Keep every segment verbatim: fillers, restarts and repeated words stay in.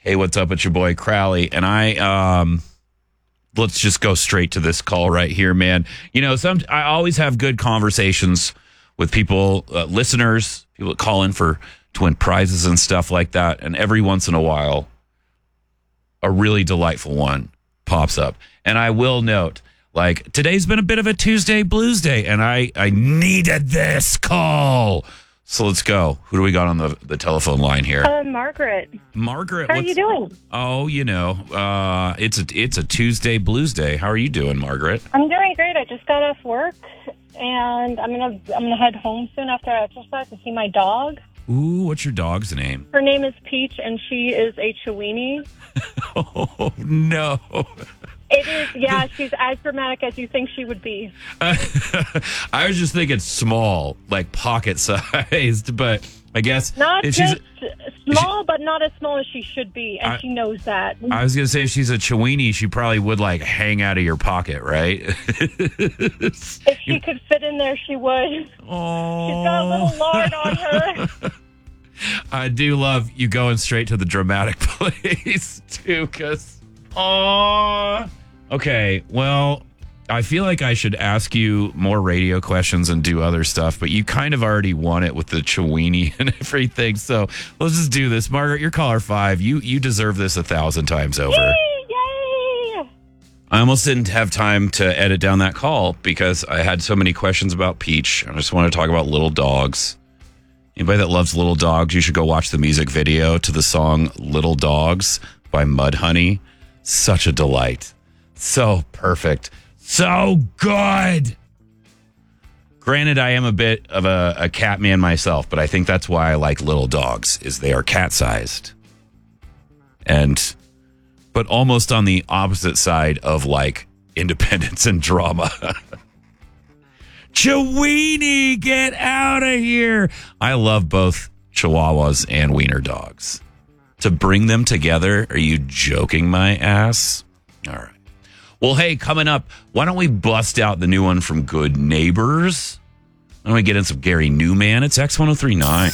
Hey, what's up? It's your boy Crowley. And I, um, let's just go straight to this call right here, man. You know, some I always have good conversations with people, uh, listeners, people that call in for to win prizes and stuff like that. And every once in a while, a really delightful one pops up. And I will note, like, today's been a bit of a Tuesday blues day, and I, I needed this call. So let's go. Who do we got on the, the telephone line here? Uh, Margaret. Margaret. How are you doing? Oh, you know, uh, it's a it's a Tuesday blues day. How are you doing, Margaret? I'm doing great. I just got off work, and I'm gonna I'm gonna head home soon after I exercise to see my dog. Ooh, what's your dog's name? Her name is Peach, and she is a Chiweenie. Oh no. It is, yeah, she's as dramatic as you think she would be. Uh, I was just thinking small, like pocket sized, but I guess Not if just she's, small, she, but not as small as she should be, and I, she knows that. I was going to say if she's a Chiweenie, she probably would like hang out of your pocket, right? If she could fit in there, she would. Oh. She's got a little lard on her. I do love you going straight to the dramatic place, too, because, oh. Okay, well, I feel like I should ask you more radio questions and do other stuff, but you kind of already won it with the Chiweenie and everything. So let's just do this. Margaret, you're caller five. You you deserve this a thousand times over. Yay! Yay! I almost didn't have time to edit down that call because I had so many questions about Peach. I just want to talk about little dogs. Anybody that loves little dogs, you should go watch the music video to the song Little Dogs by Mudhoney. Such a delight. So perfect. So good. Granted, I am a bit of a, a cat man myself, but I think that's why I like little dogs, is they are cat-sized. And, but almost on the opposite side of, like, independence and drama. Chiweenie, get out of here. I love both Chihuahuas and Wiener dogs. To bring them together, are you joking my ass? All right. Well, hey, coming up, why don't we bust out the new one from Good Neighbors? Why don't we get in some Gary Newman? It's X ten thirty-nine.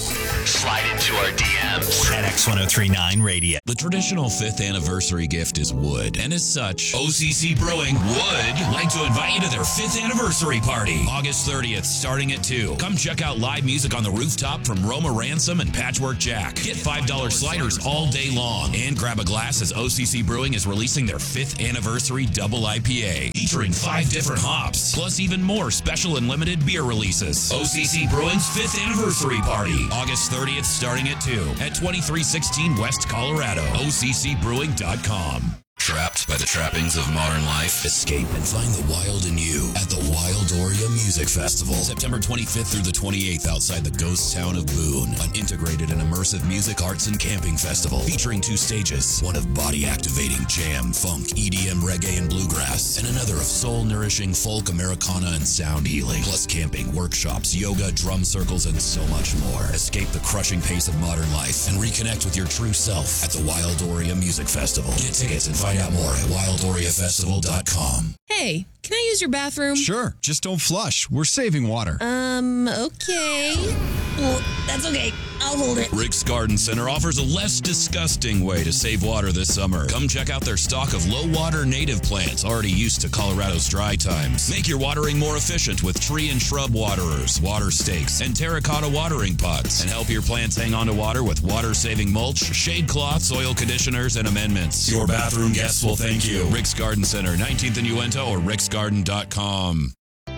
Slide into our D Ms at X ten thirty-nine Radio. The traditional fifth anniversary gift is wood, and as such, O C C Brewing would like to invite you to their fifth anniversary party, August thirtieth, starting at two. Come check out live music on the rooftop from Roma Ransom and Patchwork Jack. Get five dollar sliders all day long, and grab a glass as O C C Brewing is releasing their fifth anniversary double I P A, featuring five different hops, plus even more special and limited beer releases. O C C Brewing's fifth anniversary party, August thirtieth, starting at two at twenty-three sixteen West Colorado. O C C brewing dot com. Trapped by the trappings of modern life? Escape and find the wild in you at the Wildoria Music Festival. September twenty-fifth through the twenty-eighth outside the ghost town of Boone. An integrated and immersive music, arts, and camping festival featuring two stages. One of body-activating jam, funk, E D M, reggae, and bluegrass. And another of soul-nourishing folk, Americana, and sound healing. Plus camping, workshops, yoga, drum circles, and so much more. Escape the crushing pace of modern life and reconnect with your true self at the Wildoria Music Festival. Get tickets and find out more at wildoria festival dot com. Hey, can I use your bathroom? Sure, just don't flush. We're saving water. Um, okay. Well, that's okay. I'll hold it. Rick's Garden Center offers a less disgusting way to save water this summer. Come check out their stock of low-water native plants already used to Colorado's dry times. Make your watering more efficient with tree and shrub waterers, water stakes, and terracotta watering pots. And help your plants hang on to water with water-saving mulch, shade cloths, oil conditioners, and amendments. Your bathroom guests will thank you. Rick's Garden Center, nineteenth and Uinta, or ricks garden dot com.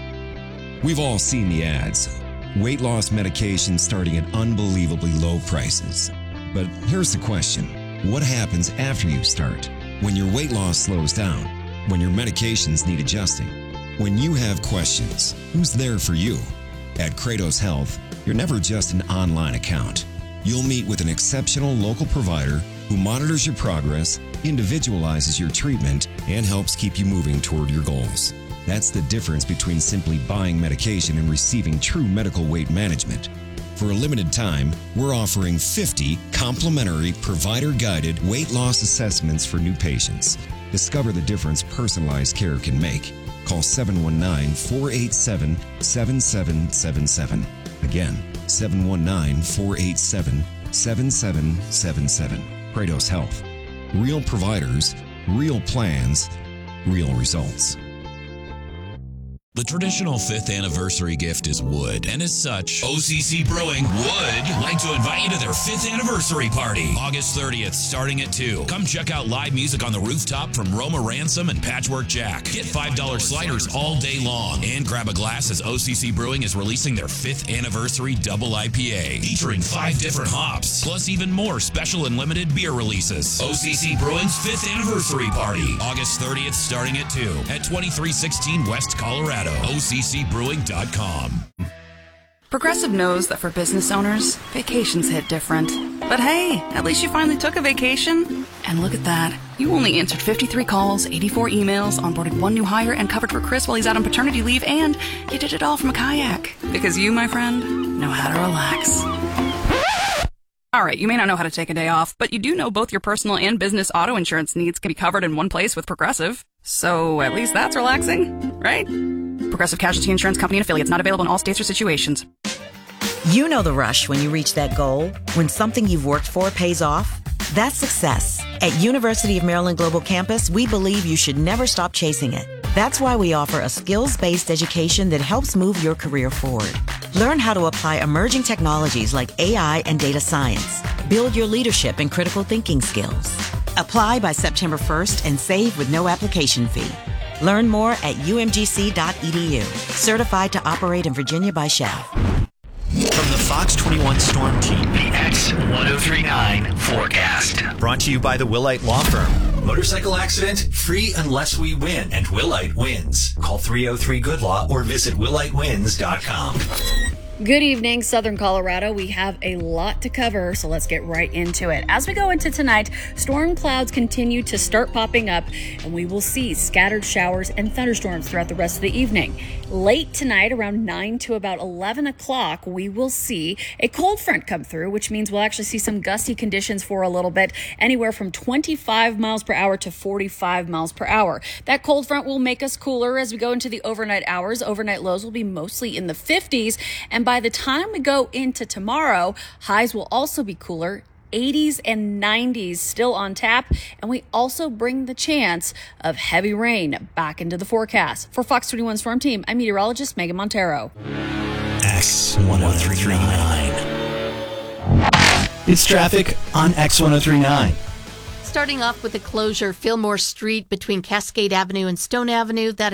We've all seen the ads. Weight loss medication starting at unbelievably low prices. But here's the question. What happens after you start? When your weight loss slows down? When your medications need adjusting? When you have questions, who's there for you? At Kratos Health, you're never just an online account. You'll meet with an exceptional local provider who monitors your progress, individualizes your treatment, and helps keep you moving toward your goals. That's the difference between simply buying medication and receiving true medical weight management. For a limited time, we're offering fifty complimentary provider-guided weight loss assessments for new patients. Discover the difference personalized care can make. Call seven one nine, four eight seven, seven seven seven seven. Again, seven one nine, four eight seven, seven seven seven seven. Kratos Health. Real providers, real plans, real results. The traditional fifth anniversary gift is wood, and as such, O C C Brewing would like to invite you to their fifth anniversary party, August thirtieth, starting at two. Come check out live music on the rooftop from Roma Ransom and Patchwork Jack. Get five dollar sliders all day long, and grab a glass as O C C Brewing is releasing their fifth anniversary double I P A, featuring five different hops, plus even more special and limited beer releases. O C C Brewing's fifth anniversary party, August thirtieth, starting at two, at twenty-three sixteen West Colorado. O C C brewing dot com. Progressive knows that for business owners, vacations hit different. But hey, at least you finally took a vacation. And look at that. You only answered fifty-three calls, eighty-four emails, onboarded one new hire, and covered for Chris while he's out on paternity leave, and you did it all from a kayak. Because you, my friend, know how to relax. All right, you may not know how to take a day off, but you do know both your personal and business auto insurance needs can be covered in one place with Progressive. So at least that's relaxing, right? Progressive Casualty Insurance Company and affiliates, not available in all states or situations. You know the rush when you reach that goal, when something you've worked for pays off. That's success. At University of Maryland Global Campus, we believe you should never stop chasing it. That's why we offer a skills-based education that helps move your career forward. Learn how to apply emerging technologies like A I and data science. Build your leadership and critical thinking skills. Apply by September first and save with no application fee. Learn more at U M G C dot E D U. Certified to operate in Virginia by S C H A F. From the Fox twenty-one Storm Team, the X ten thirty-nine forecast. Brought to you by the Willite Law Firm. Motorcycle accident, free unless we win, and Willite wins. Call three oh three good law or visit willite wins dot com. Good evening, Southern Colorado. We have a lot to cover, so let's get right into it. As we go into tonight, storm clouds continue to start popping up, and we will see scattered showers and thunderstorms throughout the rest of the evening. Late tonight, around nine to about eleven o'clock, we will see a cold front come through, which means we'll actually see some gusty conditions for a little bit, anywhere from twenty-five miles per hour to forty-five miles per hour. That cold front will make us cooler as we go into the overnight hours. Overnight lows will be mostly in the fifties, and by the time we go into tomorrow, highs will also be cooler. eighties and nineties still on tap, and we also bring the chance of heavy rain back into the forecast. For Fox twenty-one Storm Team, I'm meteorologist Megan Montero. X ten thirty-nine. It's traffic on X ten thirty-nine. Starting off with the closure, Fillmore Street between Cascade Avenue and Stone Avenue. That